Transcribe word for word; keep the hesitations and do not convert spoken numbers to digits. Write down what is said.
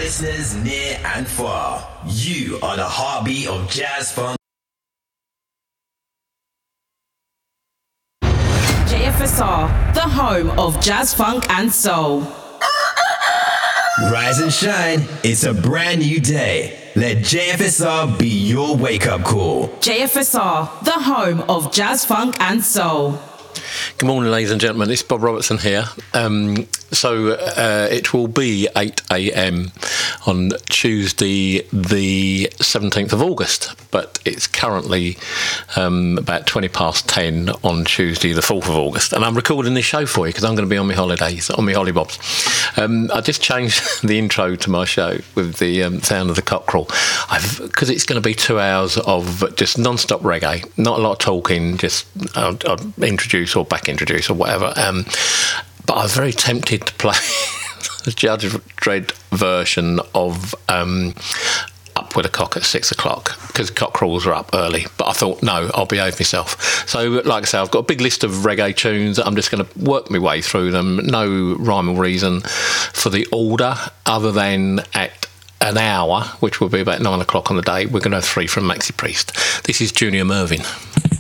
listeners near and far. You are the heartbeat of jazz funk. J F S R, the home of jazz funk and soul. Rise and shine. It's a brand new day. Let J F S R be your wake-up call. J F S R, the home of jazz funk and soul. Good morning, ladies and gentlemen. It's Bob Robertson here. Um, so uh, it will be eight a.m. on Tuesday, the seventeenth of August, but it's currently um, about twenty past ten on Tuesday, the fourth of August. And I'm recording this show for you because I'm going to be on my holidays, on my hollybobs. Um, I just changed the intro to my show with the um, sound of the cockerel because it's going to be two hours of just non-stop reggae, not a lot of talking, just I'll, I'll introduce or back introduce or whatever. Um, but I was very tempted to play the Judge Dredd version of um, Up With a Cock at six o'clock because cockerels are up early. But I thought, no, I'll behave myself. So, like I say, I've got a big list of reggae tunes. I'm just going to work my way through them. No rhyme or reason for the order other than at an hour, which will be about nine o'clock on the day, we're going to have three from Maxi Priest. This is Junior Mervyn.